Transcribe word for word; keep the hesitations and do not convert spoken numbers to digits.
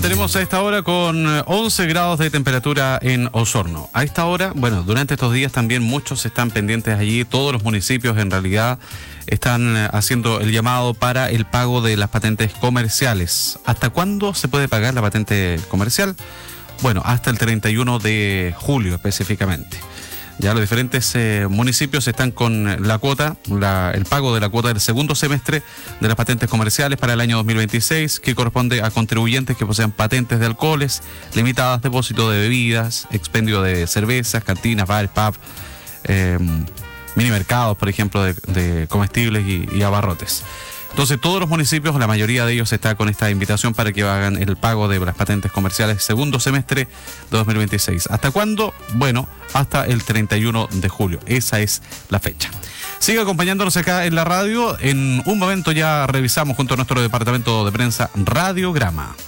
mantenemos a esta hora con once grados de temperatura en Osorno. A esta hora, bueno, durante estos días también muchos están pendientes allí, todos los municipios en realidad están haciendo el llamado para el pago de las patentes comerciales. ¿Hasta cuándo se puede pagar la patente comercial? Bueno, hasta el treinta y uno de julio específicamente. Ya los diferentes eh, municipios están con la cuota, la, el pago de la cuota del segundo semestre de las patentes comerciales para el año dos mil veintiséis, que corresponde a contribuyentes que posean patentes de alcoholes, limitadas, depósito de bebidas, expendio de cervezas, cantinas, bares, pub, eh, mini mercados, por ejemplo, de, de comestibles y, y abarrotes. Entonces, todos los municipios, la mayoría de ellos está con esta invitación para que hagan el pago de las patentes comerciales segundo semestre de dos mil veintiséis. ¿Hasta cuándo? Bueno, hasta el treinta y uno de julio. Esa es la fecha. Sigue acompañándonos acá en la radio. En un momento ya revisamos junto a nuestro departamento de prensa Radiograma.